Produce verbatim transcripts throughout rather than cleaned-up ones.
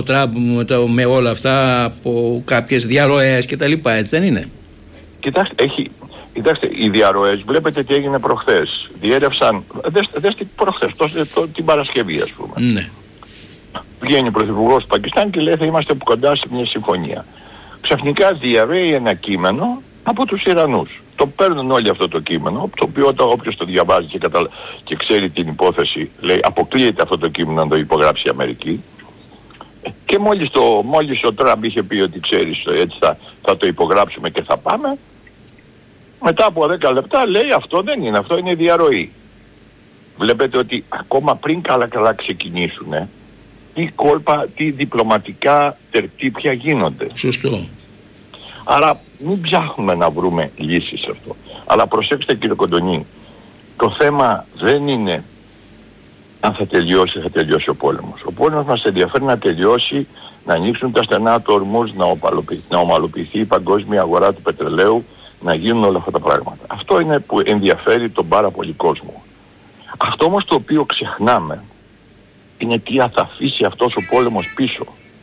Τραμπ με, το, με όλα αυτά από κάποιες διαρροές κτλ. Έτσι δεν είναι? Κοιτάξτε, έχει, κοιτάξτε, οι διαρροές, βλέπετε τι έγινε προχθές. Διέρευσαν, δέστε, δέστε προχθές, το, το, την Παρασκευή ας πούμε. Ναι. Βγαίνει ο Πρωθυπουργός του Πακιστάν και λέει θα είμαστε από κοντά σε μια συμφωνία. Ξαφνικά διαρρέει ένα κείμενο από τους Ιρανούς. Το παίρνουν όλοι αυτό το κείμενο, το οποίο όποιος το διαβάζει και, καταλα... και ξέρει την υπόθεση, λέει αποκλείεται αυτό το κείμενο να το υπογράψει η Αμερική. Και μόλις, το, μόλις ο Τραμπ είχε πει ότι ξέρεις έτσι θα, θα το υπογράψουμε και θα πάμε, μετά από δέκα λεπτά λέει αυτό δεν είναι, αυτό είναι διαρροή. Βλέπετε ότι ακόμα πριν καλά καλά ξεκινήσουν, ε, τι κόλπα, τι διπλωματικά τερτύπια γίνονται. Σωστό. Άρα μην ψάχνουμε να βρούμε λύσεις σε αυτό. Αλλά προσέξτε κύριε Κοντονή, το θέμα δεν είναι αν θα τελειώσει, θα τελειώσει ο πόλεμος. Ο πόλεμος μας ενδιαφέρει να τελειώσει, να ανοίξουν τα στενά του ορμούς, να, να ομαλοποιηθεί η παγκόσμια αγορά του πετρελαίου, να γίνουν όλα αυτά τα πράγματα. Αυτό είναι που ενδιαφέρει τον πάρα πολύ κόσμο. Αυτό όμως το οποίο ξεχνάμε είναι τι θα αφήσει αυτός ο πόλεμος πίσω.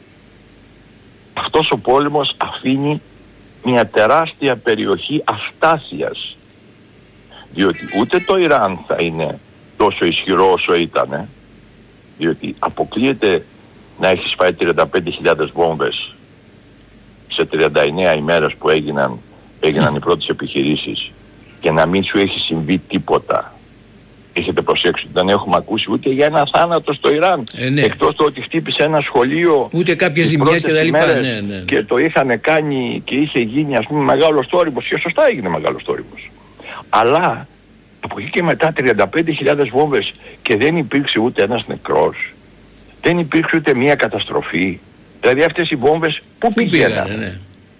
Αυτός ο πόλεμος αφήνει μια τεράστια περιοχή αστάθειας. Διότι ούτε το Ιράν θα είναι τόσο ισχυρό όσο ήτανε, διότι αποκλείεται να έχεις φάει τριάντα πέντε χιλιάδες βόμβες σε τριάντα εννέα ημέρες που έγιναν, έγιναν οι πρώτες επιχειρήσεις και να μην σου έχει συμβεί τίποτα. Έχετε προσέξει, δεν έχουμε ακούσει ούτε για ένα θάνατο στο Ιράν. Ε, ναι. Εκτός το ότι χτύπησε ένα σχολείο. Ούτε κάποιες ζημιές και τα λοιπά. Ναι, ναι, ναι. Και το είχαν κάνει και είχε γίνει ας πούμε μεγάλος θόρυβος. Και σωστά έγινε μεγάλος θόρυβος. Αλλά από εκεί και μετά τριάντα πέντε χιλιάδες βόμβες και δεν υπήρξε ούτε ένας νεκρός. Δεν υπήρξε ούτε μία καταστροφή. Δηλαδή αυτές οι βόμβες πού πήγαιναν? Ναι.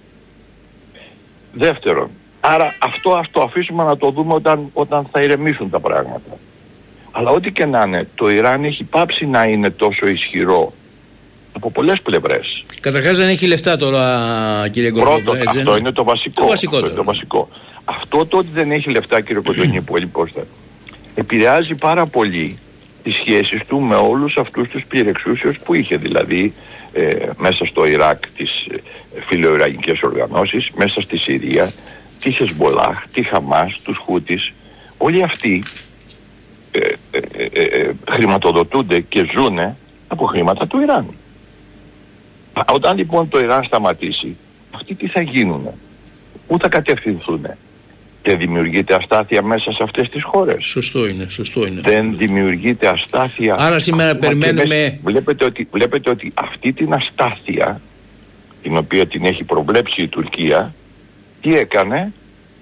Δεύτερον, άρα αυτό ας το αφήσουμε να το δούμε όταν, όταν θα ηρεμήσουν τα πράγματα. Αλλά ό,τι και να είναι, το Ιράν έχει πάψει να είναι τόσο ισχυρό από πολλές πλευρές. Καταρχάς δεν έχει λεφτά τώρα κύριε Γκορδόνη. Πρώτον, αυτό είναι, είναι το βασικό. Το βασικό, αυτό, είναι το βασικό. Αυτό το ότι δεν έχει λεφτά κύριε Κοντονή που ελιπώστε, επηρεάζει πάρα πολύ τις σχέσεις του με όλους αυτούς τους πληρεξούσιους που είχε, δηλαδή ε, μέσα στο Ιράκ τις ε, φιλοϊρανικές οργανώσεις, μέσα στη Συρία, τη Χεσμπολάχ, τη Χαμάς, τους Χούτις. Όλοι αυτοί ε, ε, ε, ε, χρηματοδοτούνται και ζουνε από χρήματα του Ιράν. Όταν λοιπόν το Ιράν σταματήσει, αυτοί τι θα γίνουνε? Πού θα κατευθυνθούνε? Και δημιουργείται αστάθεια μέσα σε αυτές τις χώρες. Σωστό είναι, σωστό είναι. Δεν δημιουργείται αστάθεια. Άρα σήμερα περιμένουμε... Βλέπετε ότι, βλέπετε ότι αυτή την αστάθεια, την οποία την έχει προβλέψει η Τουρκία, τι έκανε?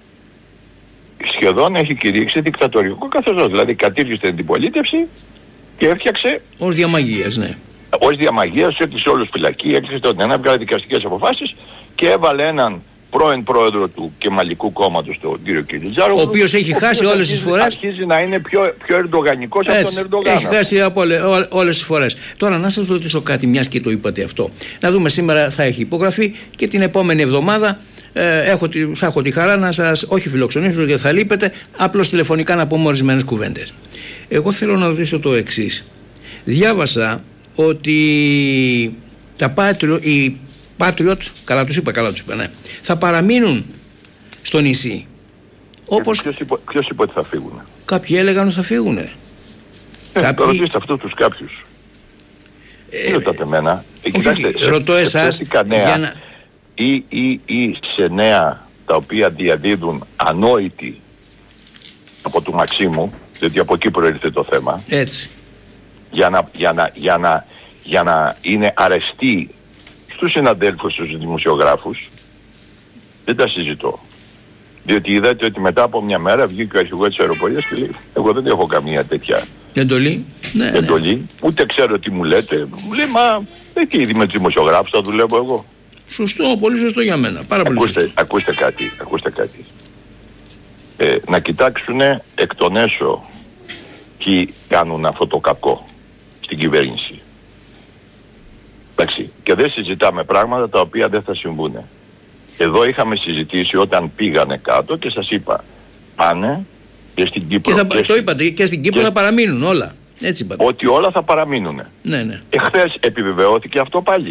Σχεδόν έχει κηρύξει δικτατορικό καθεστώς. Δηλαδή κατήργησε την αντιπολίτευση και έφτιαξε... Ως διαμαγείας, ναι. Ως διαμαγείας, έκλεισε όλους φυλακή, έκλεισε τον ένα, έβγαλε δικαστικές αποφάσεις και έβαλε έναν πρώην πρόεδρο του Κεμαλικού κόμματος, τον κύριο Κιλιτζάρογλου, ο οποίος έχει χάσει όλες τις φορές. Αρχίζει να είναι πιο, πιο ερντογανικός από τον Ερντογάν. Έχει χάσει από όλε, ό, όλες τις φορές. Τώρα να σας ρωτήσω κάτι, μιας και το είπατε αυτό. Να δούμε, σήμερα θα έχει υπογραφεί και την επόμενη εβδομάδα ε, έχω, θα έχω τη χαρά να σας, όχι φιλοξενήσω γιατί θα λείπετε, απλώς τηλεφωνικά να πούμε ορισμένες κουβέντες. Εγώ θέλω να ρωτήσω το εξής. Διάβασα ότι τα Patriot, οι Patriot, καλά τους είπα, καλά τους είπα, ναι, θα παραμείνουν στο νησί. Όπως... Ποιος είπε, ποιος είπε ότι θα φύγουν? Κάποιοι έλεγαν ότι θα φύγουν. Ε, Κάποιοι... Ρωτήστε αυτούς τους κάποιους. Ε, ρωτάτε εμένα. Ε, κοιτάξτε, ρωτώ εσάς για να... ή, ή, ή σε νέα τα οποία διαδίδουν ανόητοι από του Μαξίμου, διότι από εκεί προήλθε το θέμα. Έτσι. Για να, για να, για να, για να είναι αρεστοί στους συναντέλφους, στους δημοσιογράφους, δεν τα συζητώ. Διότι είδατε ότι μετά από μια μέρα βγήκε ο αρχηγός της αεροπορίας και λέει εγώ δεν έχω καμία τέτοια εντολή, ναι, εντολή, ναι. Ούτε ξέρω τι μου λέτε. Μου λέει μα δεν τι είδη με τους δημοσιογράφους θα δουλεύω εγώ. Σωστό, πολύ σωστό για μένα. Πάρα πολύ ακούστε, σωστό. Ακούστε κάτι, ακούστε κάτι. Ε, να κοιτάξουν εκ των έσω ποιοι κάνουν αυτό το κακό στην κυβέρνηση. Εντάξει, και δεν συζητάμε πράγματα τα οποία δεν θα συμβούν. Εδώ είχαμε συζητήσει όταν πήγανε κάτω και σας είπα πάνε και στην Κύπρο. Και θα, και το στην, είπατε και στην Κύπρο και θα παραμείνουν όλα. Έτσι είπατε. Ότι όλα θα παραμείνουν. Ναι, ναι. Εχθές επιβεβαιώθηκε αυτό πάλι.